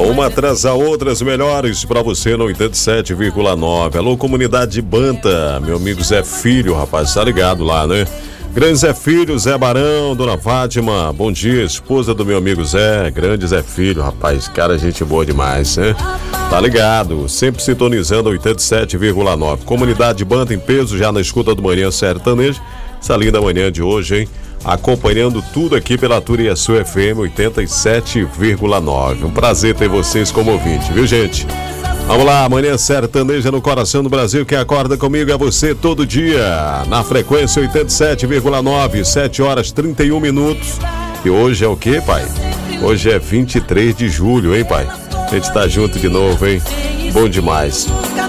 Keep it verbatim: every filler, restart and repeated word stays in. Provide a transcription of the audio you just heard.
Uma atrás a outra, as melhores pra você no oitenta e sete vírgula nove. Alô, comunidade de Banta, meu amigo Zé Filho, rapaz, tá ligado lá, né? Grande Zé Filho, Zé Barão, Dona Fátima, bom dia, esposa do meu amigo Zé, grande Zé Filho, rapaz, cara, gente boa demais, né? Tá ligado, sempre sintonizando oitenta e sete vírgula nove. Comunidade de Banta em peso, já na escuta do Manhã Sertanejo, essa linda manhã de hoje, hein? Acompanhando tudo aqui pela Turiaçu F M oitenta e sete vírgula nove. Um prazer ter vocês como ouvinte, viu, gente? Vamos lá, Manhã Sertaneja no coração do Brasil. Quem acorda comigo é você todo dia, na frequência oitenta e sete vírgula nove, sete horas e trinta e um minutos. E hoje é o quê, pai? Hoje é vinte e três de julho, hein, pai? A gente tá junto de novo, hein? Bom demais.